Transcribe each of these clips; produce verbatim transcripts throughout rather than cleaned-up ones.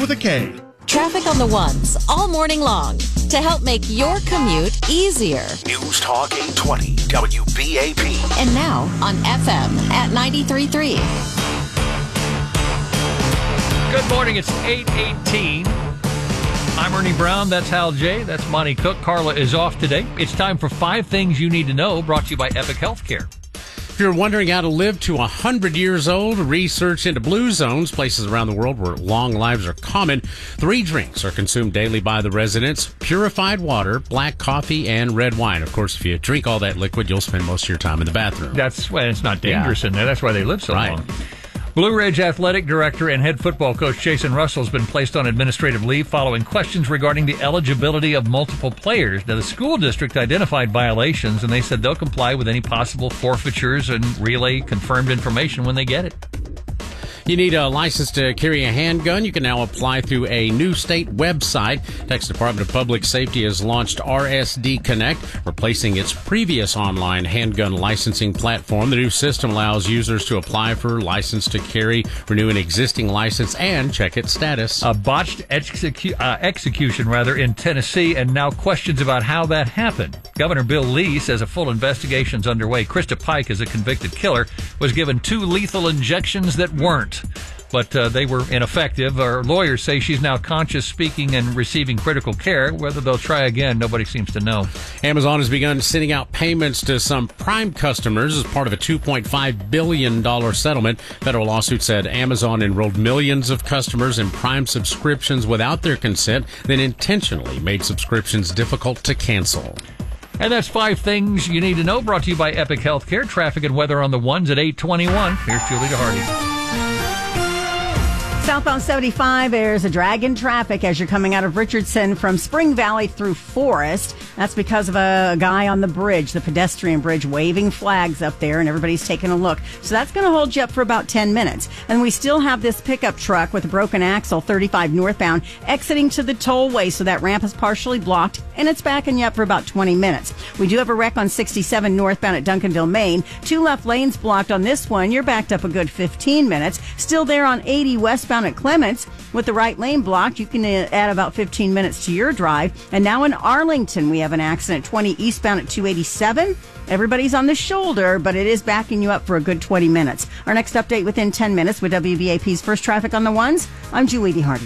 with a K. Traffic on the ones all morning long to help make your commute easier. News Talk eight twenty W B A P. And now on F M at ninety-three point three. Good morning. It's eight eighteen. I'm Ernie Brown. That's Hal J. That's Monty Cook. Carla is off today. It's time for Five Things You Need to Know, brought to you by Epic Healthcare. If you're wondering how to live to one hundred years old, research into blue zones, places around the world where long lives are common. Three drinks are consumed daily by the residents: purified water, black coffee, and red wine. Of course, if you drink all that liquid, you'll spend most of your time in the bathroom. That's why it's not dangerous Yeah. in there. That's why they live so Right. long. Blue Ridge Athletic Director and head football coach Jason Russell has been placed on administrative leave following questions regarding the eligibility of multiple players. Now, the school district identified violations, and they said they'll comply with any possible forfeitures and relay confirmed information when they get it. You need a license to carry a handgun. You can now apply through a new state website. Texas Department of Public Safety has launched R S D Connect, replacing its previous online handgun licensing platform. The new system allows users to apply for license to carry, renew an existing license, and check its status. A botched execu- uh, execution, rather, in Tennessee, and now questions about how that happened. Governor Bill Lee says a full investigation is underway. Krista Pike, as a convicted killer, was given two lethal injections that weren't. But uh, they were ineffective. Our lawyers say she's now conscious, speaking, and receiving critical care. Whether they'll try again, nobody seems to know. Amazon has begun sending out payments to some Prime customers as part of a two point five billion dollars settlement. Federal lawsuit said Amazon enrolled millions of customers in Prime subscriptions without their consent, then intentionally made subscriptions difficult to cancel. And that's Five Things You Need to Know, brought to you by Epic Healthcare. Traffic and weather on the ones at eight twenty-one. Here's Julie DeHardy. Southbound seventy-five, there's a drag in traffic as you're coming out of Richardson from Spring Valley through Forest. That's because of a guy on the bridge, the pedestrian bridge, waving flags up there, and everybody's taking a look. So that's going to hold you up for about ten minutes. And we still have this pickup truck with a broken axle, thirty-five northbound, exiting to the tollway, so that ramp is partially blocked, and it's backing you up for about twenty minutes. We do have a wreck on sixty-seven northbound at Duncanville, Maine. Two left lanes blocked on this one. You're backed up a good fifteen minutes. Still there on eighty westbound at Clements with the right lane blocked. You can uh, add about fifteen minutes to your drive. And now in Arlington, we have an accident, twenty eastbound at two eighty-seven. Everybody's on the shoulder, but it is backing you up for a good twenty minutes. Our next update within ten minutes with W B A P's First Traffic on the Ones. I'm Julie DeHardy.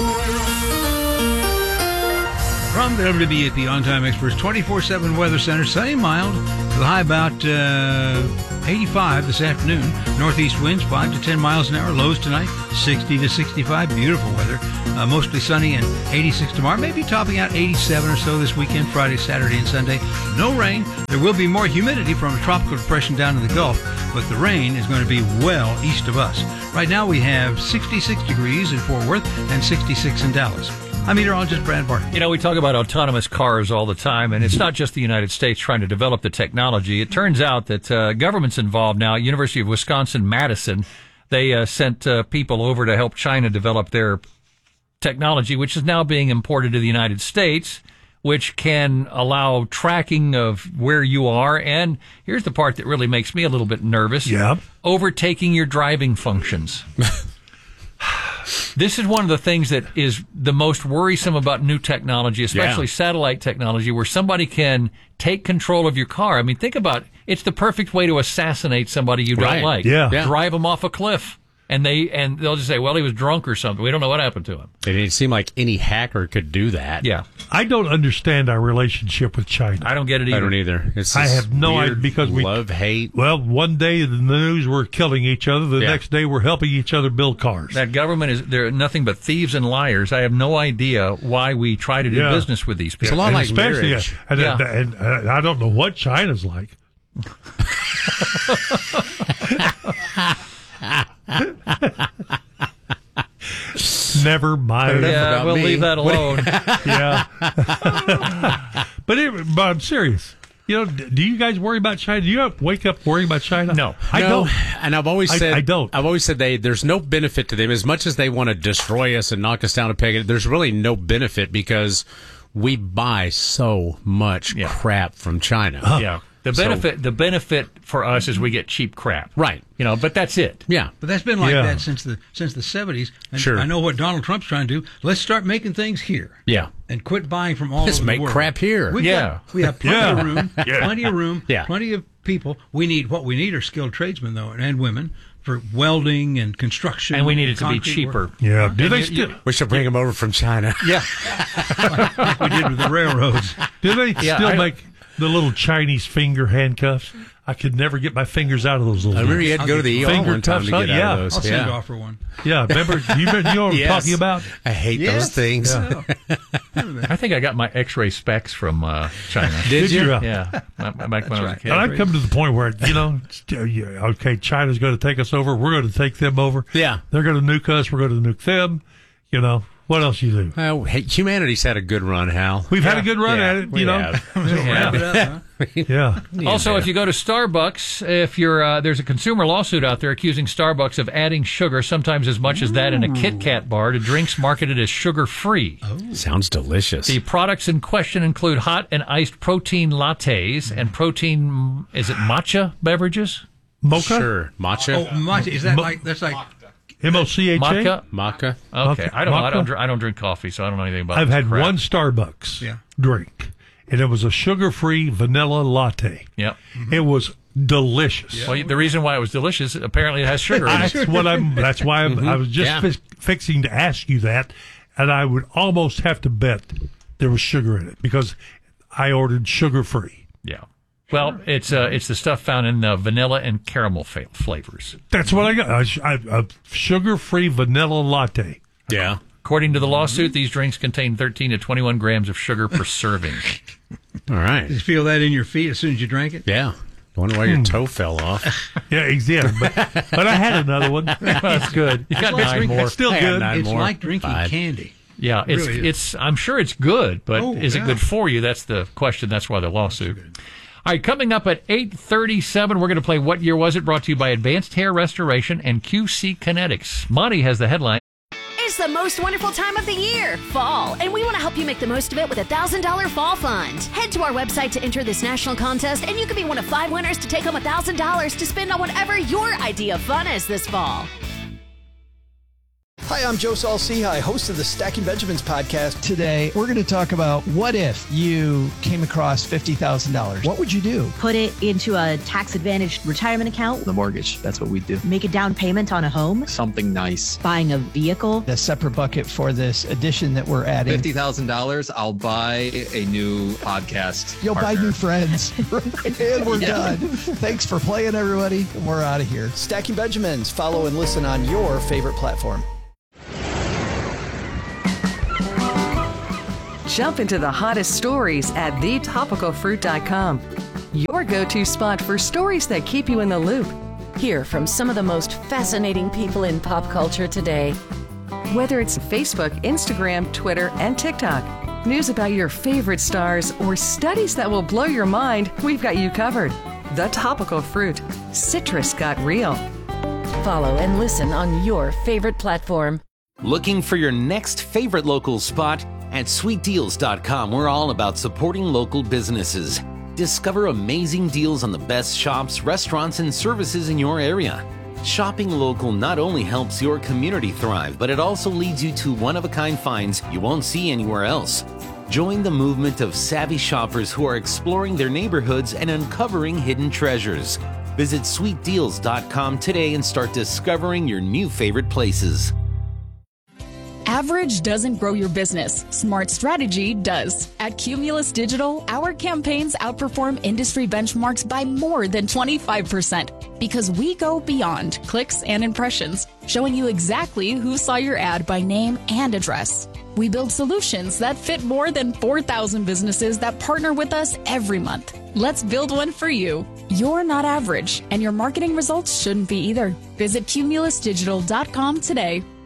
From the W B A P On-Time Experts twenty-four seven Weather Center, sunny and mild, with a high about uh, eighty-five this afternoon. Northeast winds five to ten miles an hour. Lows tonight, sixty to sixty-five. Beautiful weather. Uh, mostly sunny and eighty-six tomorrow. Maybe topping out eighty-seven or so this weekend, Friday, Saturday, and Sunday. No rain. There will be more humidity from a tropical depression down in the Gulf, but the rain is going to be well east of us. Right now we have sixty-six degrees in Fort Worth and sixty-six in Dallas. I'm meteorologist Brad Barton. You know, we talk about autonomous cars all the time, and it's not just the United States trying to develop the technology. It turns out that uh, government's involved now. University of Wisconsin-Madison, they uh, sent uh, people over to help China develop their technology, which is now being imported to the United States, which can allow tracking of where you are. And here's the part that really makes me a little bit nervous. Yeah. Overtaking your driving functions. This is one of the things that is the most worrisome about new technology, especially Yeah. satellite technology, where somebody can take control of your car. I mean, think about it. It's the perfect way to assassinate somebody you Right. don't like. Yeah. Yeah. Drive them off a cliff. And they and they'll just say, well, he was drunk or something. We don't know what happened to him. It didn't seem like any hacker could do that. Yeah. I don't understand our relationship with China. I don't get it either. I don't either. It's I this have no weird idea because we love, hate. Well, one day in the news we're killing each other. The Yeah. next day we're helping each other build cars. That government is, they're nothing but thieves and liars. I have no idea why we try to do Yeah. business with these It's a people. lot and like especially, marriage. uh, and, Yeah. and, and, uh, I don't know what China's like. Never mind. Yeah, about we'll me. leave that alone. Yeah. but, it, but I'm serious. You know, d- do you guys worry about China? Do you have- wake up worrying about China? No. I No, don't. and I've always I- said I don't. I've always said they there's no benefit to them as much as they want to destroy us and knock us down a peg. There's really no benefit because we buy so much Yeah. crap from China. Yeah. The So- benefit, the benefit for us is we get cheap crap, Right. You know, but that's it. Yeah. But that's been like Yeah. that since the since the seventies. And Sure. I know what Donald Trump's trying to do. Let's start making things here. Yeah. And quit buying from all Let's over make the world. crap here. We've Yeah. got, we have plenty Yeah. of room. Yeah. Plenty of room. Yeah. Plenty of people. We need what we need are skilled tradesmen though, and women for welding and construction. And we need it to be concrete cheaper. work. Yeah. Do And they you- still you- We should bring them over from China. Yeah. we did with the railroads. do they Yeah, still I- make the little Chinese finger handcuffs? I could never get my fingers out of those little I remember you had to go to the E R Finger one time to cuffs, get huh? out of Yeah. those. I'll send yeah. you off for one. Yeah, remember you, remember- you know what I'm Yes. talking about? I hate Yes. those things. I think I got my X-ray specs from uh, China. Did you? Yeah, back when I was a kid. And I've come to the point where, you know, still, yeah, okay, China's going to take us over. We're going to take them over. Yeah. They're going to nuke us. We're going to nuke them. You know, what else you do? Well, hey, humanity's had a good run, Hal. We've had a good run Yeah, at it, we you know. have. Wrap it up, huh? Yeah. Also, if you go to Starbucks, if you're uh, there's a consumer lawsuit out there accusing Starbucks of adding sugar, sometimes as much as that, in a Kit Kat bar to drinks marketed as sugar-free. Sounds delicious. The products in question include hot and iced protein lattes and protein, is it matcha beverages? Mocha? Sure. Matcha? Oh, matcha. Is that Mo- like that's like M O C H A? Maca? Maca? Okay, Maca- I don't know. I don't, maca? dr- I don't drink coffee, so I don't know anything about I've this had crap. one Starbucks Yeah. drink, and it was a sugar-free vanilla latte. Yep. It was delicious. Well, the reason why it was delicious, apparently it has sugar in it. That's what I'm. That's why I'm, I was just Yeah. fi- fixing to ask you that, and I would almost have to bet there was sugar in it because I ordered sugar-free. Yeah. Well, it's uh, it's the stuff found in uh, vanilla and caramel fa- flavors. That's what I got. A, sh- a, a sugar-free vanilla latte. Yeah. According to the lawsuit, these drinks contain thirteen to twenty-one grams of sugar per serving. All right. did you feel that in your feet as soon as you drank it? Yeah. I wonder why your toe fell off. Yeah, exactly. But, but I had another one. That's good. You got like nine drinking- more. It's still I had good. nine It's more. like drinking Five. candy. Yeah, it's really is. it's. I'm sure it's good, but Oh, is it yeah. good for you? That's the question. That's why the lawsuit. All right, coming up at eight thirty-seven, we're going to play What Year Was It? Brought to you by Advanced Hair Restoration and Q C Kinetics. Monty has the headline. It's the most wonderful time of the year, fall, and we want to help you make the most of it with a one thousand dollars fall fund. Head to our website to enter this national contest, and you could be one of five winners to take home one thousand dollars to spend on whatever your idea of fun is this fall. Hi, I'm Joe Saul-Sehy, host of the Stacking Benjamins podcast. Today, we're going to talk about what if you came across fifty thousand dollars? What would you do? Put it into a tax-advantaged retirement account. The mortgage. That's what we do. Make a down payment on a home. Something nice. Buying a vehicle. A separate bucket for this addition that we're adding. fifty thousand dollars, I'll buy a new podcast. You'll partner. buy new friends. And we're done. Thanks for playing, everybody. And we're out of here. Stacking Benjamins. Follow and listen on your favorite platform. Jump into the hottest stories at the topical fruit dot com. Your go-to spot for stories that keep you in the loop. Hear from some of the most fascinating people in pop culture today. Whether it's Facebook, Instagram, Twitter, and TikTok, news about your favorite stars, or studies that will blow your mind, we've got you covered. The Topical Fruit. Citrus got real. Follow and listen on your favorite platform. Looking for your next favorite local spot? At sweet deals dot com, we're all about supporting local businesses. Discover amazing deals on the best shops, restaurants, and services in your area. Shopping local not only helps your community thrive, but it also leads you to one-of-a-kind finds you won't see anywhere else. Join the movement of savvy shoppers who are exploring their neighborhoods and uncovering hidden treasures. Visit sweet deals dot com today and start discovering your new favorite places. Average doesn't grow your business. Smart strategy does. At Cumulus Digital, our campaigns outperform industry benchmarks by more than twenty-five percent because we go beyond clicks and impressions, showing you exactly who saw your ad by name and address. We build solutions that fit more than four thousand businesses that partner with us every month. Let's build one for you. You're not average, and your marketing results shouldn't be either. Visit Cumulus Digital dot com today.